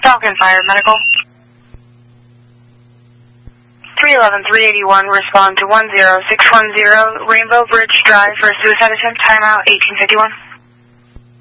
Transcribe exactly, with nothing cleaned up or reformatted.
Falcon Fire Medical. three eleven, three eighty-one, respond to one zero six one zero Rainbow Bridge Drive for a suicide attempt, timeout eighteen fifty-one.